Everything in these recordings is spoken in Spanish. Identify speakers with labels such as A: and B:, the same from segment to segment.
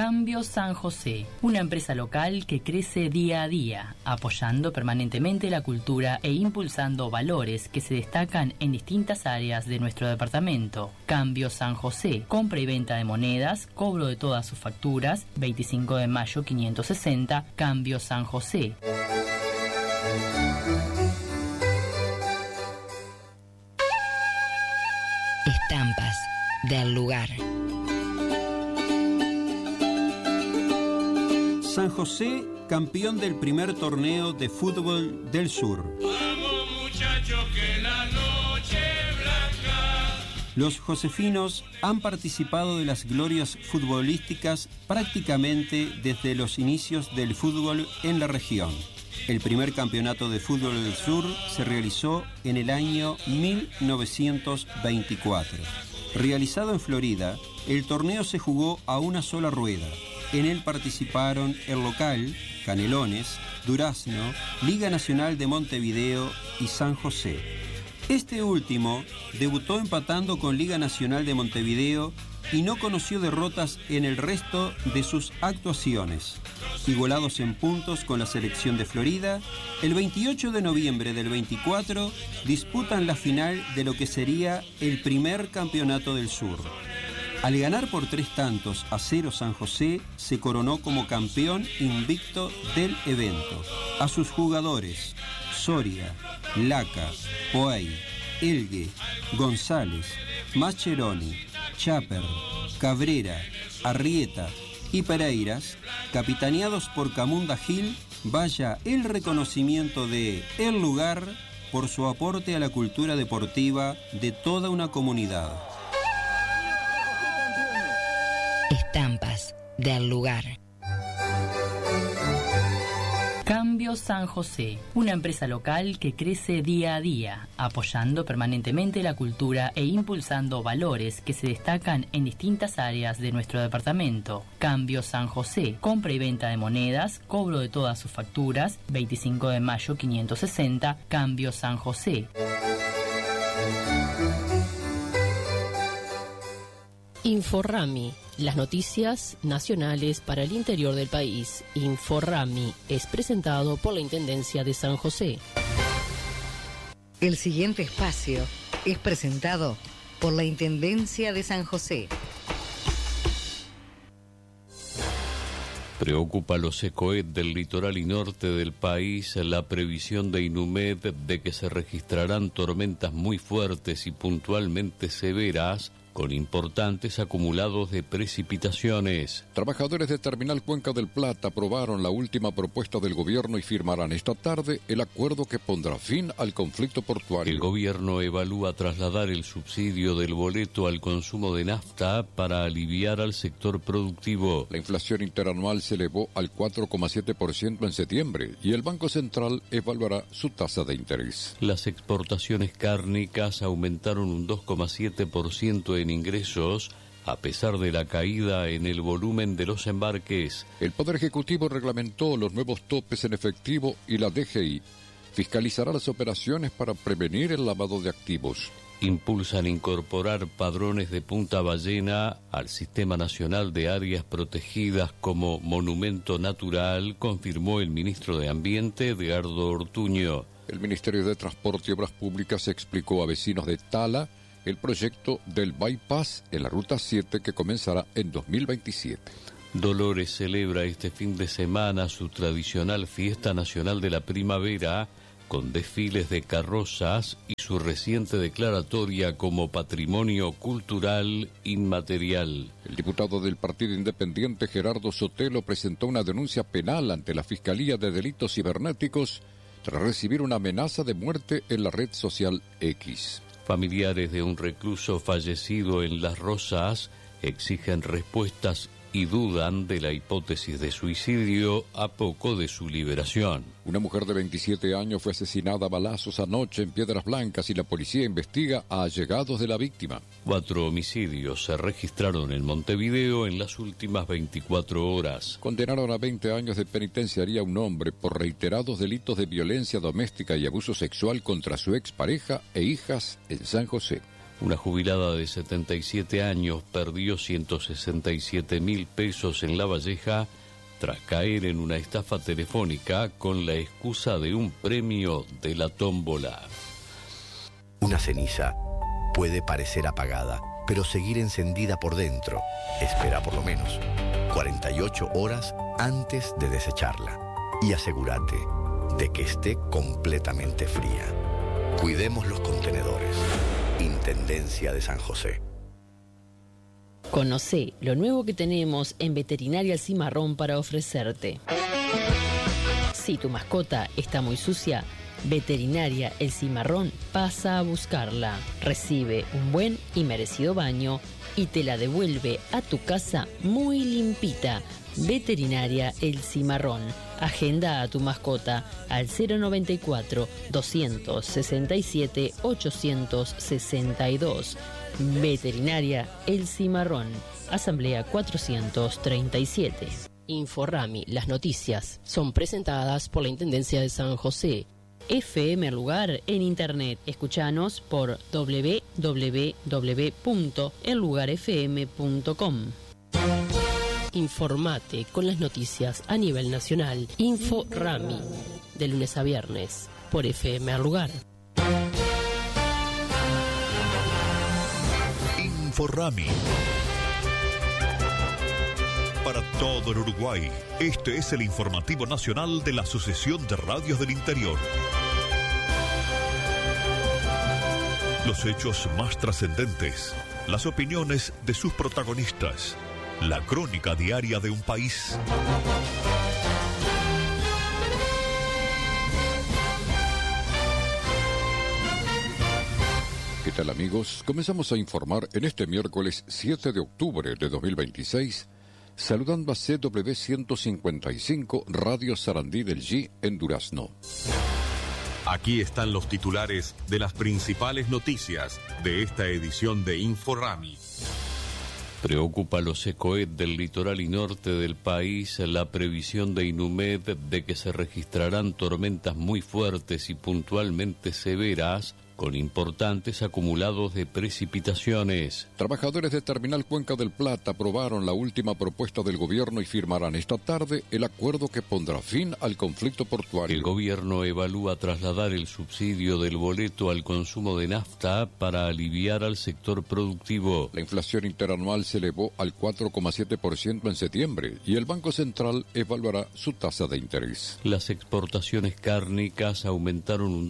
A: Cambio San José, una empresa local que crece día a día, apoyando permanentemente la cultura e impulsando valores que se destacan en distintas áreas de nuestro departamento. Cambio San José, compra y venta de monedas, cobro de todas sus facturas, 25 de mayo 560, Cambio San José.
B: Estampas del lugar.
C: San José, campeón del primer torneo de fútbol del sur.
D: Vamos muchachos que la noche blanca.
C: Los josefinos han participado de las glorias futbolísticas prácticamente desde los inicios del fútbol en la región. El primer campeonato de fútbol del sur se realizó en el año 1924. Realizado en Florida, el torneo se jugó a una sola rueda. En él participaron el local, Canelones, Durazno, Liga Nacional de Montevideo y San José. Este último debutó empatando con Liga Nacional de Montevideo y no conoció derrotas en el resto de sus actuaciones. Igualados en puntos con la selección de Florida, el 28 de noviembre del 24 disputan la final de lo que sería el primer campeonato del sur. Al ganar por 3-0 San José, se coronó como campeón invicto del evento. A sus jugadores, Soria, Laca, Poey, Elgue, González, Mascheroni, Chaper, Cabrera, Arrieta y Pereiras, capitaneados por Camunda Gil, vaya el reconocimiento de El Lugar por su aporte a la cultura deportiva de toda una comunidad.
B: Estampas del lugar.
A: Cambio San José, una empresa local que crece día a día, apoyando permanentemente la cultura e impulsando valores que se destacan en distintas áreas de nuestro departamento. Cambio San José, compra y venta de monedas, cobro de todas sus facturas, 25 de mayo 560, Cambio San José.
E: Inforrami, las noticias nacionales para el interior del país. Inforrami es presentado por la Intendencia de San José.
B: El siguiente espacio es presentado por la Intendencia de San José.
F: Preocupa a los ECOED del litoral y norte del país la previsión de INUMED de que se registrarán tormentas muy fuertes y puntualmente severas con importantes acumulados de precipitaciones.
G: Trabajadores de Terminal Cuenca del Plata aprobaron la última propuesta del gobierno y firmarán esta tarde el acuerdo que pondrá fin al conflicto portuario.
F: El gobierno evalúa trasladar el subsidio del boleto al consumo de nafta para aliviar al sector productivo.
G: La inflación interanual se elevó al 4,7% en septiembre y el Banco Central evaluará su tasa de interés.
F: Las exportaciones cárnicas aumentaron un 2,7% en ingresos, a pesar de la caída en el volumen de los embarques.
G: El Poder Ejecutivo reglamentó los nuevos topes en efectivo y la DGI fiscalizará las operaciones para prevenir el lavado de activos.
F: Impulsan incorporar padrones de Punta Ballena al Sistema Nacional de Áreas Protegidas como monumento natural, confirmó el ministro de Ambiente, Edgardo Ortuño.
G: El Ministerio de Transporte y Obras Públicas explicó a vecinos de Tala el proyecto del bypass en la Ruta 7 que comenzará en 2027.
F: Dolores celebra este fin de semana su tradicional Fiesta Nacional de la Primavera con desfiles de carrozas y su reciente declaratoria como Patrimonio Cultural Inmaterial.
G: El diputado del Partido Independiente Gerardo Sotelo presentó una denuncia penal ante la Fiscalía de Delitos Cibernéticos tras recibir una amenaza de muerte en la red social X.
F: Familiares de un recluso fallecido en Las Rosas exigen respuestas y dudan de la hipótesis de suicidio a poco de su liberación.
G: Una mujer de 27 años fue asesinada a balazos anoche en Piedras Blancas y la policía investiga a allegados de la víctima.
F: 4 homicidios se registraron en Montevideo en las últimas 24 horas.
G: Condenaron a 20 años de penitenciaría a un hombre por reiterados delitos de violencia doméstica y abuso sexual contra su expareja e hijas en San José.
F: Una jubilada de 77 años perdió 167.000 pesos en La Valleja tras caer en una estafa telefónica con la excusa de un premio de la tómbola.
H: Una ceniza puede parecer apagada, pero seguir encendida por dentro. Espera por lo menos 48 horas antes de desecharla y asegúrate de que esté completamente fría. Cuidemos los contenedores. Intendencia de San José.
E: Conocé lo nuevo que tenemos en Veterinaria El Cimarrón para ofrecerte. Si tu mascota está muy sucia, Veterinaria El Cimarrón pasa a buscarla. Recibe un buen y merecido baño y te la devuelve a tu casa muy limpita. Veterinaria El Cimarrón. Agenda a tu mascota al 094-267-862. Veterinaria El Cimarrón. Asamblea 437. Inforrami, las noticias son presentadas por la Intendencia de San José. FM El Lugar en internet. Escuchanos por www.ellugarfm.com. Informate con las noticias a nivel nacional. Inforrami, de lunes a viernes, por FM El Lugar.
I: Inforrami. Para todo el Uruguay, este es el informativo nacional de la Asociación de Radios del Interior. Los hechos más trascendentes, las opiniones de sus protagonistas, la crónica diaria de un país.
G: ¿Qué tal, amigos? Comenzamos a informar en este miércoles 7 de octubre de 2026, saludando a CW 155 Radio Sarandí del G en Durazno.
J: Aquí están los titulares de las principales noticias de esta edición de Inforrami.
F: Preocupa a los ECOED del litoral y norte del país la previsión de Inumed de que se registrarán tormentas muy fuertes y puntualmente severas con importantes acumulados de precipitaciones.
G: Trabajadores de Terminal Cuenca del Plata aprobaron la última propuesta del gobierno y firmarán esta tarde el acuerdo que pondrá fin al conflicto portuario.
F: El gobierno evalúa trasladar el subsidio del boleto al consumo de nafta para aliviar al sector productivo.
G: La inflación interanual se elevó al 4,7% en septiembre y el Banco Central evaluará su tasa de interés.
F: Las exportaciones cárnicas aumentaron un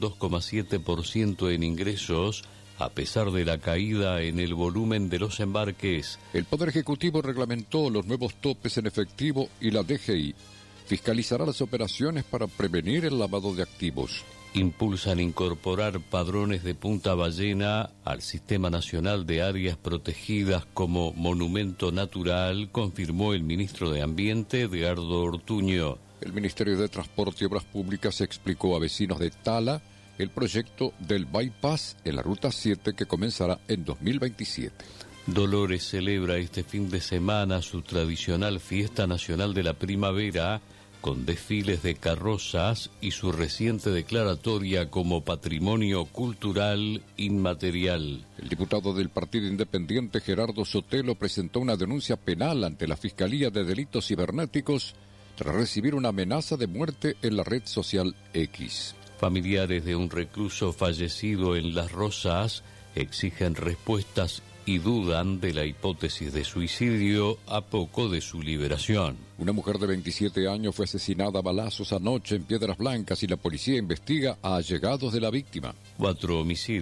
F: 2,7% en ingresos, a pesar de la caída en el volumen de los embarques.
G: El Poder Ejecutivo reglamentó los nuevos topes en efectivo y la DGI fiscalizará las operaciones para prevenir el lavado de activos.
F: Impulsan incorporar padrones de Punta Ballena al Sistema Nacional de Áreas Protegidas como monumento natural, confirmó el ministro de Ambiente, Edgardo Ortuño.
G: El Ministerio de Transporte y Obras Públicas explicó a vecinos de Tala el proyecto del bypass en la Ruta 7 que comenzará en 2027.
F: Dolores celebra este fin de semana su tradicional Fiesta Nacional de la Primavera con desfiles de carrozas y su reciente declaratoria como Patrimonio Cultural Inmaterial.
G: El diputado del Partido Independiente Gerardo Sotelo presentó una denuncia penal ante la Fiscalía de Delitos Cibernéticos tras recibir una amenaza de muerte en la red social X.
F: Familiares de un recluso fallecido en Las Rosas exigen respuestas y dudan de la hipótesis de suicidio a poco de su liberación.
G: Una mujer de 27 años fue asesinada a balazos anoche en Piedras Blancas y la policía investiga a allegados de la víctima.
F: 4 homicidios.